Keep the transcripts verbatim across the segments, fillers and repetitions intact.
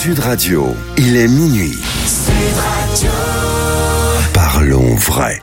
Sud Radio, il est minuit. Sud Radio. Parlons vrai.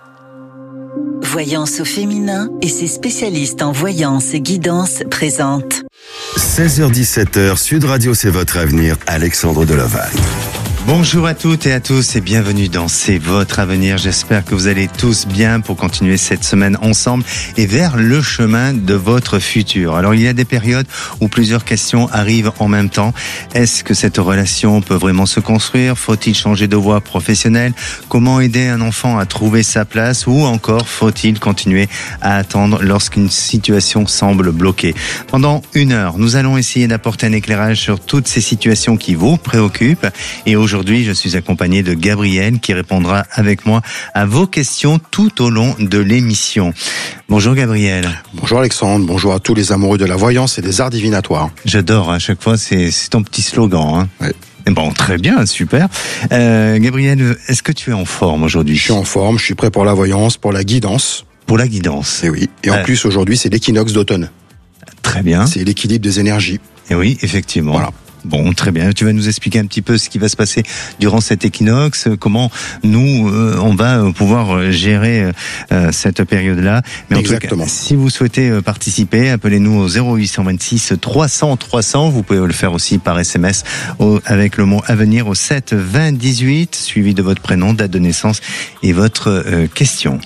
Voyance au féminin et ses spécialistes en voyance et guidance présentent. seize heures dix-sept heures, Sud Radio, c'est votre avenir, Alexandre Deloval. Bonjour à toutes et à tous et bienvenue dans C'est votre avenir. J'espère que vous allez tous bien pour continuer cette semaine ensemble et vers le chemin de votre futur. Alors il y a des périodes où plusieurs questions arrivent en même temps. Est-ce que cette relation peut vraiment se construire? Faut-il changer de voie professionnelle? Comment aider un enfant à trouver sa place? Ou encore faut-il continuer à attendre lorsqu'une situation semble bloquée? Pendant une heure, nous allons essayer d'apporter un éclairage sur toutes ces situations qui vous préoccupent. Et aujourd'hui, Aujourd'hui, je suis accompagné de Gabriel qui répondra avec moi à vos questions tout au long de l'émission. Bonjour Gabriel. Bonjour Alexandre, bonjour à tous les amoureux de la voyance et des arts divinatoires. J'adore, à chaque fois, c'est, c'est ton petit slogan. Hein. Ouais. Bon, très bien, super. Euh, Gabriel, est-ce que tu es en forme aujourd'hui? Je suis en forme, je suis prêt pour la voyance, pour la guidance. Pour la guidance. Et oui, et en euh... plus aujourd'hui c'est l'équinoxe d'automne. Très bien. C'est l'équilibre des énergies. Et oui, effectivement. Voilà. Bon, très bien. Tu vas nous expliquer un petit peu ce qui va se passer durant cet équinoxe, comment nous, euh, on va pouvoir gérer euh, cette période-là. Mais Exactement. En tout cas, si vous souhaitez participer, appelez-nous au zéro huit cent vingt-six trois cents trois cents. Vous pouvez le faire aussi par S M S au, avec le mot avenir au sept vingt dix-huit, suivi de votre prénom, date de naissance et votre euh, question.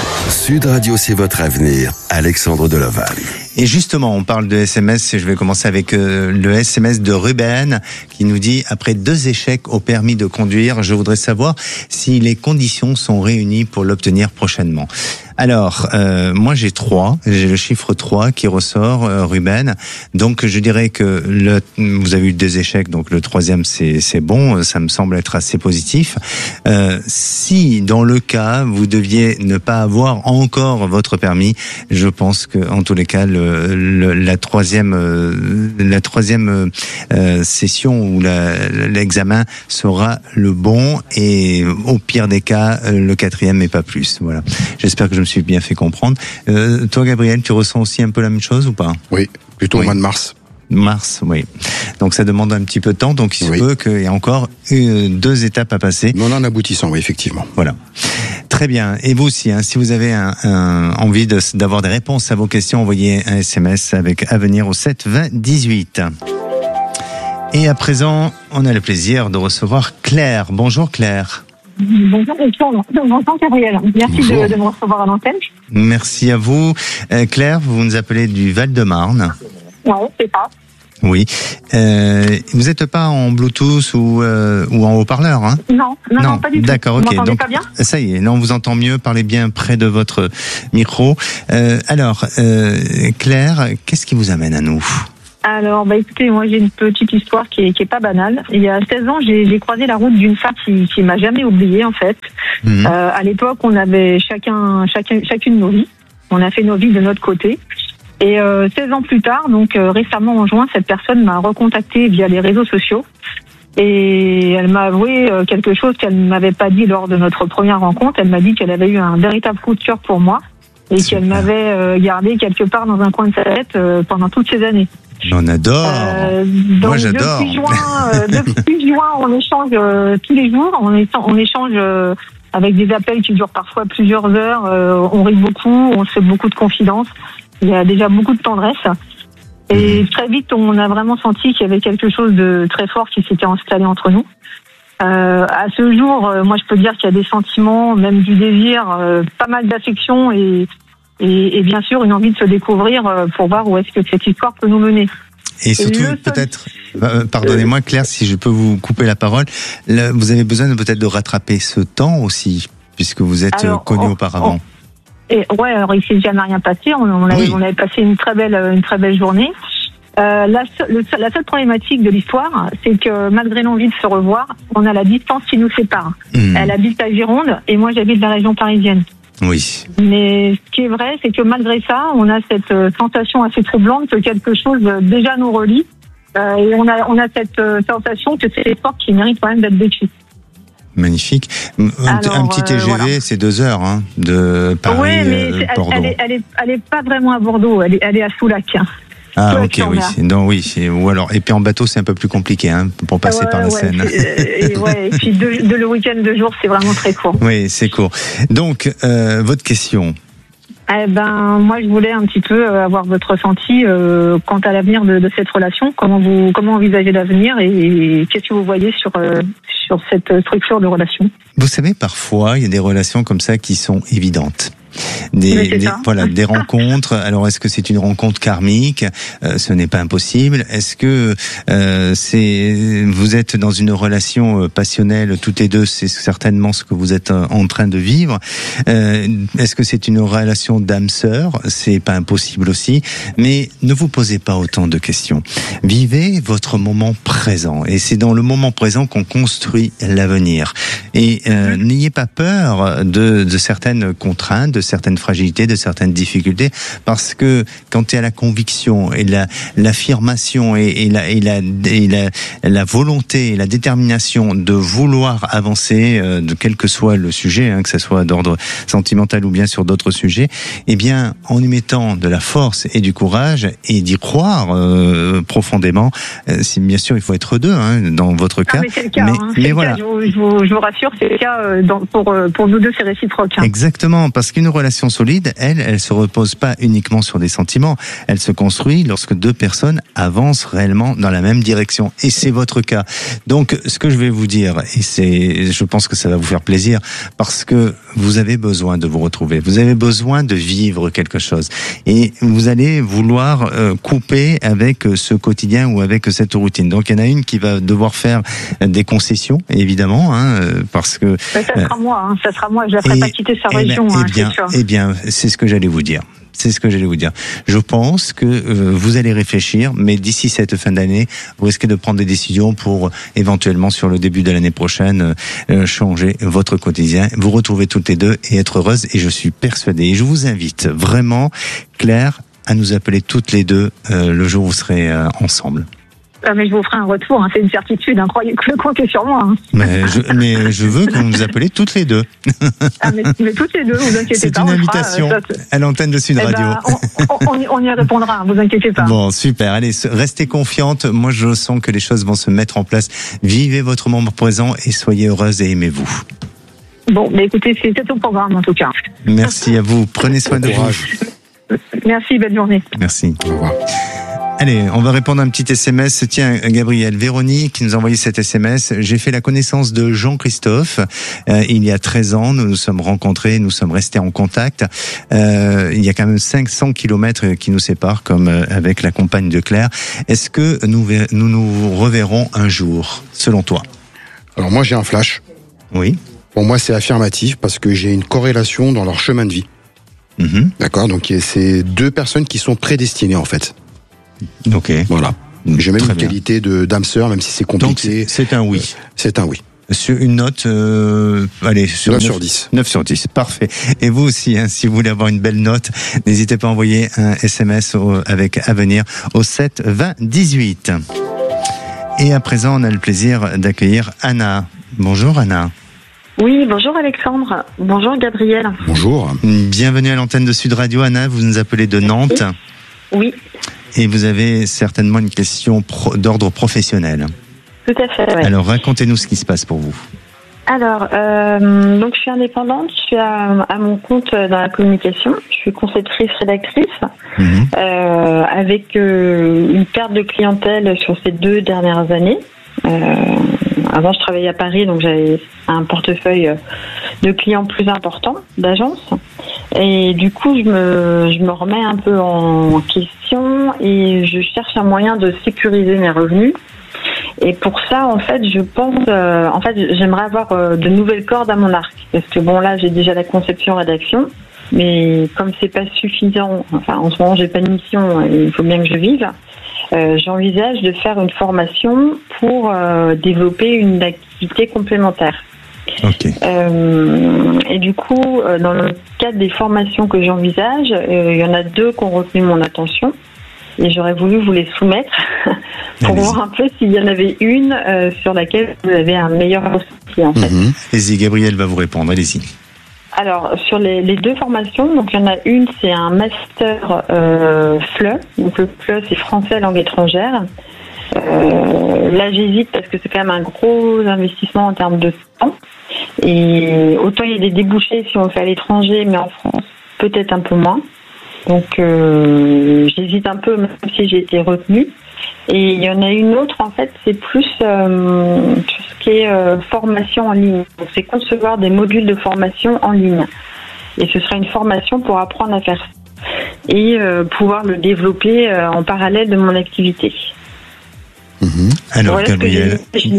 Sud Radio, c'est votre avenir, Alexandre Deloval. Et justement, on parle de S M S et je vais commencer avec euh, le S M S de Ruben qui nous dit « Après deux échecs au permis de conduire, je voudrais savoir si les conditions sont réunies pour l'obtenir prochainement. » Alors, euh, moi j'ai trois, j'ai le chiffre trois qui ressort, euh, Ruben. Donc je dirais que le, vous avez eu deux échecs, donc le troisième c'est, c'est bon, ça me semble être assez positif. Euh, si dans le cas vous deviez ne pas avoir encore votre permis, je pense que en tous les cas le, le, la troisième, euh, la troisième euh, session ou la, l'examen sera le bon et au pire des cas le quatrième et pas plus. Voilà. J'espère que je me suis bien fait comprendre. Euh, toi, Gabriel, tu ressens aussi un peu la même chose ou pas? Oui, plutôt oui. Au mois de mars. Mars, oui. Donc ça demande un petit peu de temps, donc il se oui. peut qu'il y ait encore euh, deux étapes à passer. Non, en aboutissant, oui, effectivement. Voilà. Très bien. Et vous aussi, hein, si vous avez un, un, envie de, d'avoir des réponses à vos questions, envoyez un S M S avec Avenir au sept vingt dix-huit. Et à présent, on a le plaisir de recevoir Claire. Bonjour Claire. Bonjour, bonjour Gabriel. Merci de, de me recevoir à l'antenne. Merci à vous. Euh, Claire, vous nous appelez du Val-de-Marne. Oui, c'est ça. Oui. Euh, vous n'êtes pas en Bluetooth ou, euh, ou en haut-parleur, hein? Non, non, non, pas du tout. D'accord, ok. Vous m'entendez donc, pas bien? Ça y est, là on vous entend mieux. Parlez bien près de votre micro. Euh, alors, euh, Claire, qu'est-ce qui vous amène à nous? Alors, bah écoutez, moi j'ai une petite histoire qui est, qui est pas banale. Il y a seize ans, j'ai, j'ai croisé la route d'une femme qui, qui m'a jamais oubliée en fait. Mmh. Euh, à l'époque, on avait chacun, chacun, chacune nos vies. On a fait nos vies de notre côté. Et euh, seize ans plus tard, donc euh, récemment en juin, cette personne m'a recontacté via les réseaux sociaux. Et elle m'a avoué euh, quelque chose qu'elle ne m'avait pas dit lors de notre première rencontre. Elle m'a dit qu'elle avait eu un véritable coup de cœur pour moi et Super. qu'elle m'avait euh, gardé quelque part dans un coin de sa tête euh, pendant toutes ces années. On adore. Euh, donc Moi, j'adore. Depuis juin, euh, depuis juin, on échange euh, tous les jours. On, est, on échange euh, avec des appels qui durent parfois plusieurs heures. Euh, on rit beaucoup, on se fait beaucoup de confidences. Il y a déjà beaucoup de tendresse. Et mmh. très vite, on a vraiment senti qu'il y avait quelque chose de très fort qui s'était installé entre nous. Euh, à ce jour, euh, moi, je peux dire qu'il y a des sentiments, même du désir, euh, pas mal d'affection et Et, et bien sûr une envie de se découvrir pour voir où est-ce que cette histoire peut nous mener. Et surtout, et peut-être, euh, pardonnez-moi Claire, si je peux vous couper la parole, là, vous avez besoin de, peut-être de rattraper ce temps aussi, puisque vous êtes alors, connu on, auparavant. On, et ouais, alors il s'est jamais rien passé, on, on, avait, oui. on avait passé une très belle, une très belle journée. Euh, la, le, la seule problématique de l'histoire, c'est que malgré l'envie de se revoir, on a la distance qui nous sépare. Mmh. Elle habite à Gironde et moi j'habite la région parisienne. Oui. Mais ce qui est vrai, c'est que malgré ça, on a cette euh, sensation assez troublante que quelque chose euh, déjà nous relie. Euh, et on a, on a cette euh, sensation que c'est l'effort qui mérite quand même d'être vécu. Magnifique. Un, Alors, un petit T G V, euh, voilà. C'est deux heures hein, de Paris. Oui, mais euh, elle, elle, est, elle, est, elle est pas vraiment à Bordeaux. Elle est, elle est à Soulac. Ah Ouais, ok, sur oui. mer. Non, oui. c'est- Ou alors, et puis en bateau, c'est un peu plus compliqué hein, pour passer Ouais, par la ouais, Seine. Et, et ouais, et puis deux, deux le week-end, deux jours, c'est vraiment très court. Oui, c'est court. Donc, euh, votre question. Eh ben, moi, je voulais un petit peu euh, avoir votre ressenti euh, quant à l'avenir de, de cette relation. Comment vous, comment envisagez l'avenir et, et qu'est-ce que vous voyez sur euh, sur cette structure de relation? Vous savez, parfois, il y a des relations comme ça qui sont évidentes. Des, Mais c'est des- ça. voilà, des rencontres. Alors, est-ce que c'est une rencontre karmique? Euh, ce n'est pas impossible. Est-ce que euh, c'est vous êtes dans une relation euh, passionnelle toutes les deux? C'est certainement ce que vous êtes euh, en train de vivre. Euh, est-ce que c'est une relation d'âme sœur? C'est pas impossible aussi. Mais ne vous posez pas autant de questions. Vivez votre moment présent, et c'est dans le moment présent qu'on construit l'avenir. Et euh, n'ayez pas peur de, de certaines contraintes, de certaines fragilités, de certaines difficultés, parce que quand tu as la conviction et la, l'affirmation et, et, la, et, la, et la, la volonté et la détermination de vouloir avancer, euh, de quel que soit le sujet, hein, que ce soit d'ordre sentimental ou bien sur d'autres sujets, eh bien, en y mettant de la force et du courage et d'y croire euh, profondément, euh, si, bien sûr, il faut être deux hein, dans votre cas. Ah, mais c'est le cas. mais, hein, c'est mais le voilà. cas, je, vous, je, vous, je vous rassure, c'est le cas euh, dans, pour euh, pour nous deux, c'est réciproque. Hein. Exactement, parce qu'une relation solide, elle, elle se repose pas uniquement sur des sentiments. Elle se construit lorsque deux personnes avancent réellement dans la même direction. Et c'est votre cas. Donc, ce que je vais vous dire, et c'est, je pense que ça va vous faire plaisir, parce que vous avez besoin de vous retrouver. Vous avez besoin de vivre quelque chose. Et vous allez vouloir euh, couper avec ce quotidien ou avec cette routine. Donc, il y en a une qui va devoir faire des concessions, évidemment, hein, parce que... Ça, ça sera moi, hein, ça sera moi. Je la ferai Et- pas quitter sa eh ben, région, eh hein, bien, c'est sûr. eh bien, c'est ce que j'allais vous dire. C'est ce que j'allais vous dire. Je pense que euh, vous allez réfléchir, mais d'ici cette fin d'année, vous risquez de prendre des décisions pour euh, éventuellement sur le début de l'année prochaine euh, changer votre quotidien, vous retrouver toutes les deux et être heureuse. Et je suis persuadé, et je vous invite vraiment, Claire, à nous appeler toutes les deux euh, le jour où vous serez euh, ensemble. Ah, mais je vous ferai un retour, hein, c'est une certitude. Hein, croyez que comptez sur moi. Hein. Mais je, mais je veux que vous nous appelez toutes les deux. Ah, mais, mais toutes les deux, vous inquiétez C'est pas. une on fera, invitation euh, ça, à l'antenne de Sud eh Radio. ben, on, on, on y- on y répondra, hein, vous inquiétez pas. Bon, super. Allez, se- restez confiante. Moi, je sens que les choses vont se mettre en place. Vivez votre moment présent et soyez heureuse et aimez-vous. Bon, mais écoutez, c'était au programme en tout cas. Merci à vous. Prenez soin de vous. Courage. Merci, belle journée. Merci. Au revoir. Allez, on va répondre à un petit S M S. Tiens, Gabriel, Véronique qui nous a envoyé cet S M S. J'ai fait la connaissance de Jean-Christophe euh, il y a treize ans. Nous nous sommes rencontrés, nous sommes restés en contact. Euh, il y a quand même cinq cents kilomètres qui nous séparent, comme euh, avec la compagne de Claire. Est-ce que nous ver- nous, nous reverrons un jour, selon toi? Alors moi j'ai un flash. Oui. Pour moi c'est affirmatif parce que j'ai une corrélation dans leur chemin de vie. Mhm. D'accord. Donc c'est deux personnes qui sont prédestinées en fait. Ok. Voilà. J'ai même Très une bien. qualité de d'âme sœur, même si c'est Donc compliqué. c'est c'est un oui. C'est un oui. Sur une note, euh, allez, sur neuf sur dix. neuf sur dix, parfait. Et vous aussi, hein, si vous voulez avoir une belle note, n'hésitez pas à envoyer un S M S au, avec Avenir au sept vingt dix-huit. Et à présent, on a le plaisir d'accueillir Anna. Bonjour Anna. Oui, bonjour Alexandre. Bonjour Gabriel. Bonjour. Bienvenue à l'antenne de Sud Radio. Anna, vous nous appelez de Nantes Oui, et vous avez certainement une question pro- d'ordre professionnel. tout à fait. Ouais. Alors racontez-nous ce qui se passe pour vous. Alors, euh, donc je suis indépendante, je suis à, à mon compte dans la communication. Je suis conceptrice rédactrice Mhm. euh, avec euh, une perte de clientèle sur ces deux dernières années. Euh, avant, je travaillais à Paris, donc j'avais un portefeuille de clients plus important, d'agences. Et du coup, je me, je me remets un peu en question et je cherche un moyen de sécuriser mes revenus. Et pour ça, en fait, je pense, euh, en fait, j'aimerais avoir euh, de nouvelles cordes à mon arc. Parce que bon, là, j'ai déjà la conception-rédaction, mais comme c'est pas suffisant, enfin, en ce moment, j'ai pas de mission, et il faut bien que je vive. Euh, j'envisage de faire une formation pour euh, développer une activité complémentaire. Ok. Euh, et du coup, euh, dans le cadre des formations que j'envisage, euh, il y en a deux qui ont retenu mon attention. Et j'aurais voulu vous les soumettre pour Allez-y. voir un peu s'il y en avait une euh, sur laquelle vous avez un meilleur ressenti en fait. Mhm. Allez-y, Gabriel va vous répondre. Allez-y. Alors, sur les, les deux formations, donc il y en a une, c'est un master euh, F L E. Donc le F L E, c'est français langue étrangère. Euh, là, j'hésite parce que c'est quand même un gros investissement en termes de temps. Et autant il y a des débouchés si on le fait à l'étranger, mais en France, peut-être un peu moins. Donc, euh, j'hésite un peu, même si j'ai été retenue. Et il y en a une autre, en fait, c'est plus euh, tout ce qui est euh, formation en ligne. Donc, c'est concevoir des modules de formation en ligne. Et ce sera une formation pour apprendre à faire ça et euh, pouvoir le développer euh, en parallèle de mon activité. Mmh. Alors, voilà Gabriel,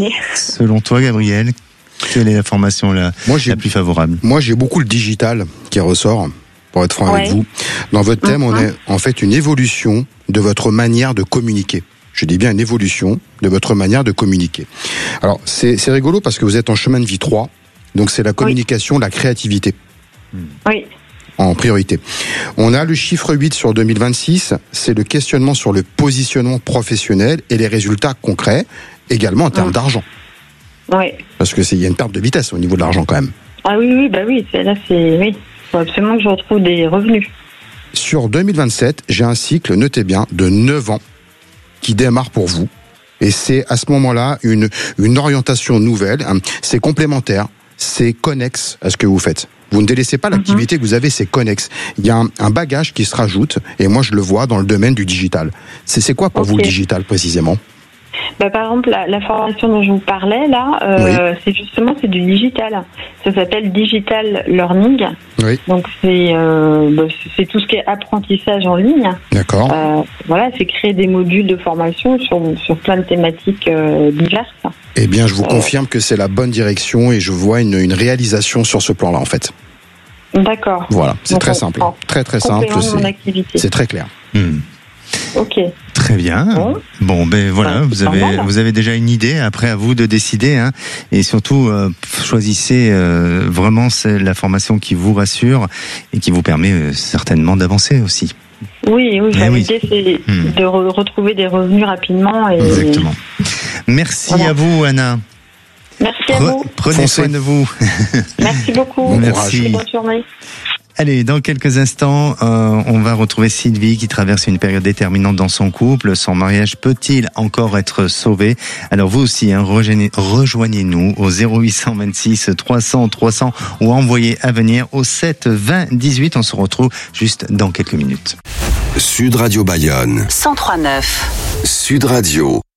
selon toi, Gabriel, quelle est la formation la, moi, la plus favorable? Moi, j'ai beaucoup le digital qui ressort, pour être franc ouais. avec vous. Dans votre thème, mmh. on est en fait une évolution de votre manière de communiquer. Je dis bien une évolution de votre manière de communiquer. Alors, c'est, c'est rigolo parce que vous êtes en chemin de vie trois, donc c'est la communication, oui. la créativité. Oui. En priorité. On a le chiffre huit sur deux mille vingt-six, c'est le questionnement sur le positionnement professionnel et les résultats concrets, également en termes mmh. d'argent. Oui. Parce que c'est, il y a une perte de vitesse au niveau de l'argent quand même. Ah oui, oui, bah oui, c'est, là c'est, oui. Il faut absolument que je retrouve des revenus. Sur deux mille vingt-sept, j'ai un cycle, notez bien, de neuf ans qui démarre pour vous. Et c'est à ce moment-là une, une orientation nouvelle. C'est complémentaire, c'est connexe à ce que vous faites. Vous ne délaissez pas l'activité mm-hmm. que vous avez, c'est connexe. Il y a un, un bagage qui se rajoute, et moi je le vois dans le domaine du digital. C'est, c'est quoi pour okay. vous le digital précisément ? Bah, par exemple, la, la formation dont je vous parlais, là, euh, oui. c'est justement c'est du digital. Ça s'appelle Digital Learning. Oui. Donc, c'est, euh, bah, c'est tout ce qui est apprentissage en ligne. D'accord. Euh, voilà, c'est créer des modules de formation sur, sur plein de thématiques euh, diverses. Eh bien, je vous euh, confirme que c'est la bonne direction et je vois une, une réalisation sur ce plan-là, en fait. D'accord. Voilà, c'est Donc, très simple. Très, très simple. C'est, c'est très clair. Hmm. Ok. Très bien. Bon, bon ben voilà, ouais, vous avez mal. vous avez déjà une idée. Après, à vous de décider, hein. Et surtout, euh, choisissez euh, vraiment c'est la formation qui vous rassure et qui vous permet euh, certainement d'avancer aussi. Oui, oui. Enfin, l'idée oui. c'est hmm. de re- retrouver des revenus rapidement. Et... Exactement. Merci voilà. à vous, Anna. Merci à Pre- vous. Prenez Foncez. soin de vous. Merci beaucoup. Bon Merci. Bonne journée. Allez, dans quelques instants, euh, on va retrouver Sylvie qui traverse une période déterminante dans son couple. Son mariage peut-il encore être sauvé ? Alors vous aussi, hein, rejoignez, rejoignez-nous au zéro huit cent vingt-six trois cents trois cents ou envoyez à venir au sept vingt dix-huit. On se retrouve juste dans quelques minutes. Sud Radio Bayonne. cent trois neuf. Sud Radio.